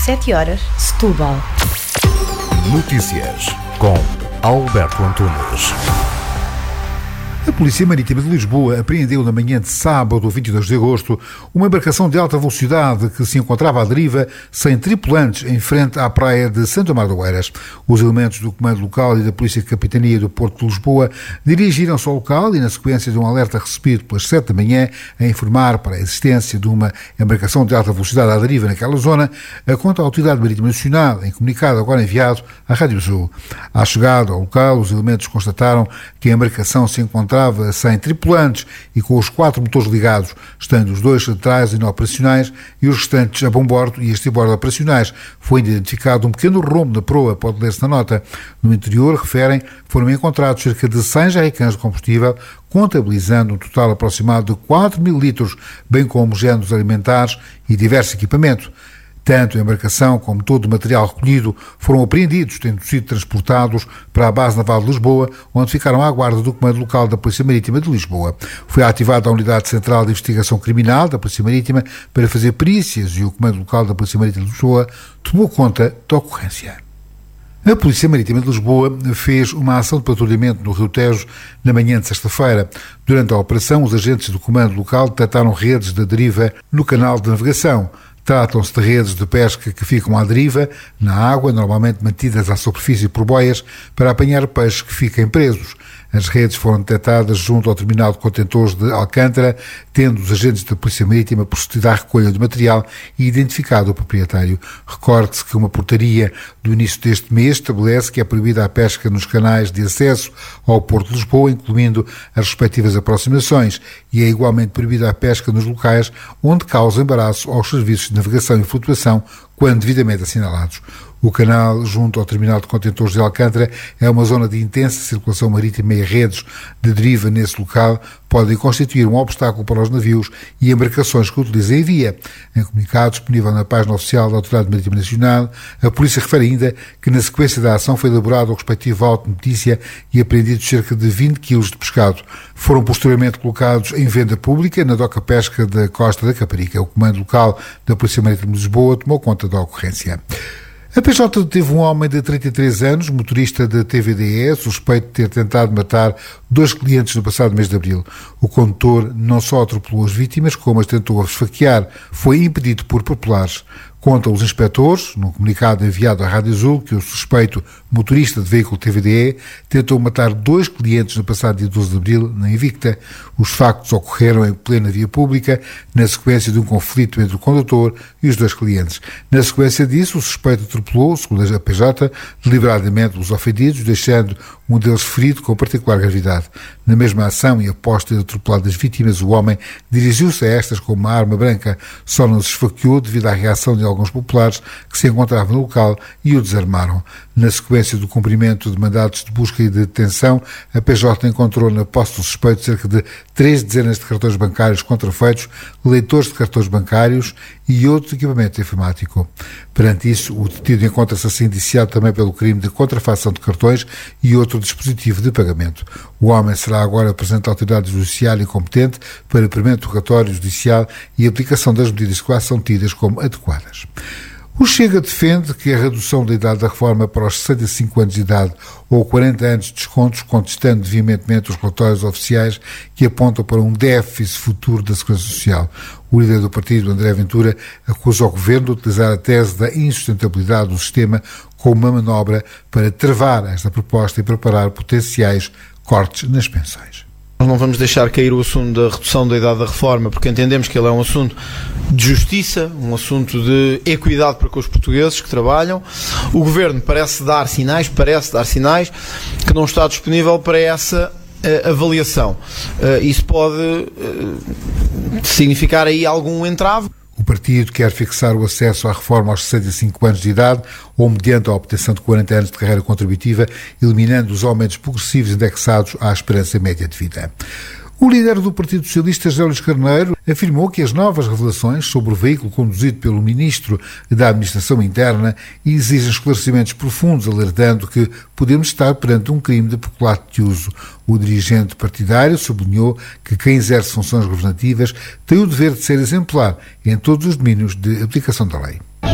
7h, Setúbal. Notícias com Alberto Antunes. A Polícia Marítima de Lisboa apreendeu na manhã de sábado, 22 de agosto, uma embarcação de alta velocidade que se encontrava à deriva, sem tripulantes, em frente à praia de Santo Amaro do Oeiras. Os elementos do Comando Local e da Polícia Capitania do Porto de Lisboa dirigiram-se ao local e, na sequência de um alerta recebido pelas 7 da manhã, a informar para a existência de uma embarcação de alta velocidade à deriva naquela zona, conta a Autoridade Marítima Nacional, em comunicado agora enviado à Rádio Sul. À chegada ao local, os elementos constataram que a embarcação se encontrava sem tripulantes e com os 4 motores ligados, estando os 2 centrais inoperacionais e os restantes a bombordo e a estribordo operacionais. Foi identificado um pequeno rombo na proa, pode ler-se na nota. No interior, referem, foram encontrados cerca de 100 jerrycans de combustível, contabilizando um total aproximado de 4.000 litros, bem como géneros alimentares e diverso equipamento. Tanto a embarcação como todo o material recolhido foram apreendidos, tendo sido transportados para a Base Naval de Lisboa, onde ficaram à guarda do Comando Local da Polícia Marítima de Lisboa. Foi ativada a Unidade Central de Investigação Criminal da Polícia Marítima para fazer perícias e o Comando Local da Polícia Marítima de Lisboa tomou conta da ocorrência. A Polícia Marítima de Lisboa fez uma ação de patrulhamento no Rio Tejo na manhã de sexta-feira. Durante a operação, os agentes do Comando Local detectaram redes de deriva no canal de navegação. Tratam-se de redes de pesca que ficam à deriva, na água, normalmente mantidas à superfície por boias, para apanhar peixes que fiquem presos. As redes foram detectadas junto ao terminal de contentores de Alcântara, tendo os agentes da Polícia Marítima procedido à recolha do material e identificado o proprietário. Recorde-se que uma portaria do início deste mês estabelece que é proibida a pesca nos canais de acesso ao Porto de Lisboa, incluindo as respectivas aproximações, e é igualmente proibida a pesca nos locais onde causa embaraço aos serviços de navegação e flutuação, quando devidamente assinalados. O canal, junto ao terminal de contentores de Alcântara, é uma zona de intensa circulação marítima e redes de deriva nesse local podem constituir um obstáculo para os navios e embarcações que utilizem a via. Em comunicado disponível na página oficial da Autoridade Marítima Nacional, a Polícia refere ainda que na sequência da ação foi elaborado o respectivo auto de notícia e apreendidos cerca de 20 quilos de pescado. Foram posteriormente colocados em venda pública na doca pesca da Costa da Caparica. O Comando Local da Polícia Marítima de Lisboa tomou conta da ocorrência. A PJ deteve um homem de 33 anos, motorista da TVDE, suspeito de ter tentado matar 2 clientes no passado mês de abril. O condutor não só atropelou as vítimas, como as tentou esfaquear. Foi impedido por populares. Contam os inspectores, num comunicado enviado à Rádio Azul, que o suspeito, motorista de veículo TVDE, tentou matar 2 clientes no passado dia 12 de abril, na Invicta. Os factos ocorreram em plena via pública, na sequência de um conflito entre o condutor e os 2 clientes. Na sequência disso, o suspeito atropelou, segundo a PJ, deliberadamente os ofendidos, deixando um deles ferido com particular gravidade. Na mesma ação e após ter atropelado as vítimas, o homem dirigiu-se a estas com uma arma branca. Só não se esfaqueou devido à reação de alguns populares que se encontravam no local e o desarmaram. Na sequência do cumprimento de mandatos de busca e de detenção, a PJ encontrou na posse do suspeito cerca de 3 dezenas de cartões bancários contrafeitos, leitores de cartões bancários e outro equipamento informático. Perante isso, o detido encontra-se assim indiciado também pelo crime de contrafação de cartões e outro dispositivo de pagamento. O homem será agora apresentado à autoridade judiciária e competente para primeiro interrogatório judicial e aplicação das medidas de coação tidas como adequadas. O Chega defende que a redução da idade da reforma para os 65 anos de idade ou 40 anos de descontos, contestando veementemente os relatórios oficiais que apontam para um déficit futuro da Segurança Social. O líder do partido, André Ventura, acusa o governo de utilizar a tese da insustentabilidade do sistema como uma manobra para travar esta proposta e preparar potenciais cortes nas pensões. Nós não vamos deixar cair o assunto da redução da idade da reforma, porque entendemos que ele é um assunto de justiça, um assunto de equidade para com os portugueses que trabalham. O Governo parece dar sinais que não está disponível para essa avaliação. Isso pode significar aí algum entrave. O partido quer fixar o acesso à reforma aos 65 anos de idade ou mediante a obtenção de 40 anos de carreira contributiva, eliminando os aumentos progressivos indexados à esperança média de vida. O líder do Partido Socialista, José Luís Carneiro, afirmou que as novas revelações sobre o veículo conduzido pelo Ministro da Administração Interna exigem esclarecimentos profundos, alertando que podemos estar perante um crime de peculato de uso. O dirigente partidário sublinhou que quem exerce funções governativas tem o dever de ser exemplar em todos os domínios de aplicação da lei.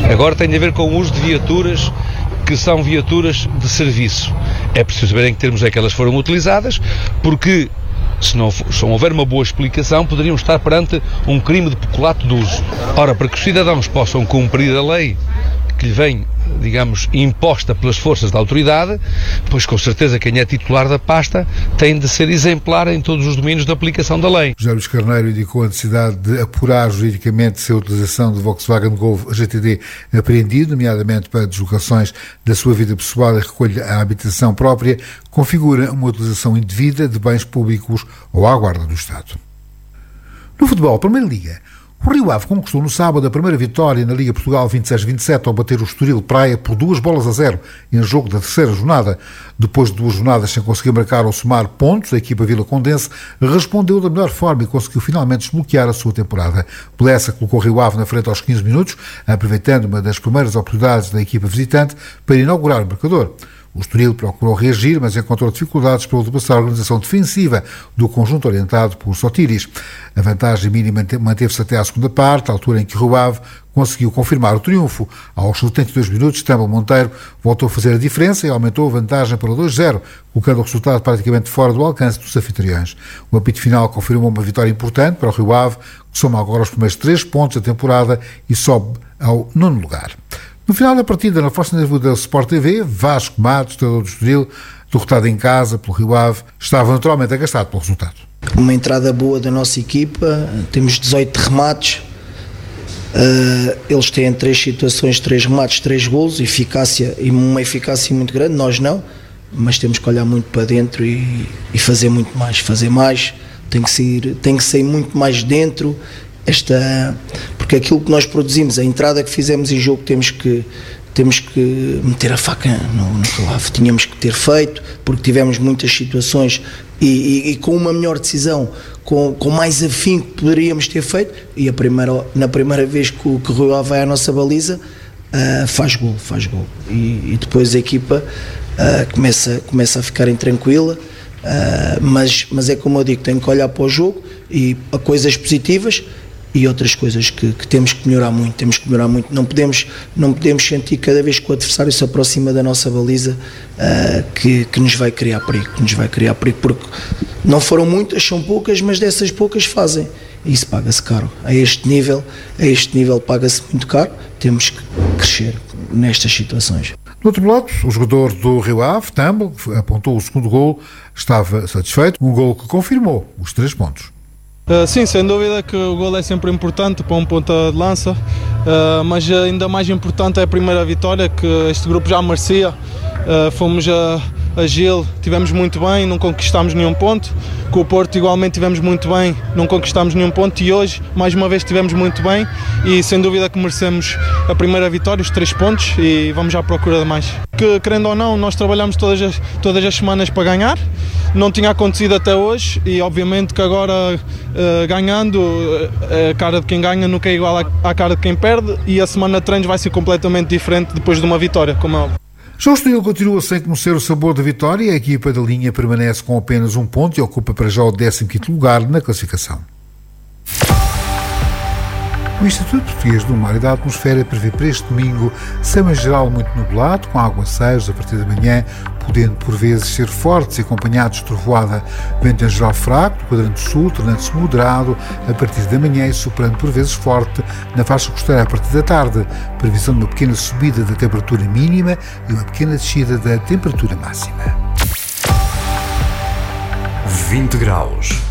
Agora tem a ver com o uso de viaturas que são viaturas de serviço. É preciso saber em que termos é que elas foram utilizadas, porque se não houver uma boa explicação, poderíamos estar perante um crime de peculato de uso. Ora, para que os cidadãos possam cumprir a lei que lhe vem, digamos, imposta pelas forças da autoridade, pois com certeza quem é titular da pasta tem de ser exemplar em todos os domínios da aplicação da lei. José Luís Carneiro indicou a necessidade de apurar juridicamente se a utilização do Volkswagen Golf GTD apreendido, nomeadamente para deslocações da sua vida pessoal e recolha à habitação própria, configura uma utilização indevida de bens públicos ou à guarda do Estado. No futebol, Primeira Liga, o Rio Ave conquistou no sábado a primeira vitória na Liga Portugal 26-27 ao bater o Estoril Praia por 2-0 em jogo da terceira jornada. Depois de 2 jornadas sem conseguir marcar ou somar pontos, a equipa vilacondense respondeu da melhor forma e conseguiu finalmente desbloquear a sua temporada. Blessa colocou o Rio Ave na frente aos 15 minutos, aproveitando uma das primeiras oportunidades da equipa visitante para inaugurar o marcador. O Estoril procurou reagir, mas encontrou dificuldades para ultrapassar a organização defensiva do conjunto orientado por Sotiris. A vantagem mínima manteve-se até à segunda parte, à altura em que o Rio Ave conseguiu confirmar o triunfo. Aos 72 minutos, Tâmara Monteiro voltou a fazer a diferença e aumentou a vantagem para 2-0, colocando o resultado praticamente fora do alcance dos anfitriões. O apito final confirmou uma vitória importante para o Rio Ave, que soma agora os primeiros 3 pontos da temporada e sobe ao 9º lugar. No final da partida, na Força da Sport TV, Vasco Matos, treinador do Estoril, derrotado em casa pelo Rio Ave, estava naturalmente agastado pelo resultado. Uma entrada boa da nossa equipa, temos 18 remates, eles têm 3 situações, 3 remates, 3 golos, eficácia, e uma eficácia muito grande, nós não, mas temos que olhar muito para dentro e fazer muito mais, fazer mais, tem que sair muito mais dentro, porque aquilo que nós produzimos, a entrada que fizemos em jogo, temos que meter a faca no Rio Ave, tínhamos que ter feito, porque tivemos muitas situações e com uma melhor decisão, com mais afinco poderíamos ter feito, e na primeira vez que o Rio Ave vai à nossa baliza, faz gol, e depois a equipa começa a ficar intranquila, mas é como eu digo, tenho que olhar para o jogo e a coisas positivas e outras coisas que temos que melhorar muito, não podemos sentir cada vez que o adversário se aproxima da nossa baliza que nos vai criar perigo, porque não foram muitas, são poucas, mas dessas poucas fazem, e isso paga-se caro, a este nível paga-se muito caro, temos que crescer nestas situações. Do outro lado, o jogador do Rio Ave, Tambo, que apontou o segundo gol, estava satisfeito, um gol que confirmou os 3 pontos. Sim, sem dúvida que o gol é sempre importante para um ponta de lança, mas ainda mais importante é a primeira vitória que este grupo já merecia. Fomos a Gil, tivemos muito bem, não conquistámos nenhum ponto. Com o Porto igualmente tivemos muito bem, não conquistámos nenhum ponto, e hoje mais uma vez tivemos muito bem e sem dúvida que merecemos a primeira vitória, os 3 pontos, e vamos à procura de mais. Que, querendo ou não, nós trabalhamos todas as semanas para ganhar, não tinha acontecido até hoje e obviamente que agora ganhando, a cara de quem ganha nunca é igual à cara de quem perde, e a semana de treinos vai ser completamente diferente depois de uma vitória, como é óbvio. Já o Estoril continua sem conhecer o sabor da vitória. A equipa da linha permanece com apenas 1 ponto e ocupa para já o 15º lugar na classificação. O Instituto Português do Mar e da Atmosfera prevê para este domingo céu em geral muito nublado, com aguaceiros a partir da manhã, podendo por vezes ser fortes e acompanhados de trovoada. Vento em geral fraco, do quadrante sul, tornando-se moderado a partir da manhã e soprando por vezes forte na faixa costeira a partir da tarde. Previsão de uma pequena subida da temperatura mínima e uma pequena descida da temperatura máxima. 20 graus.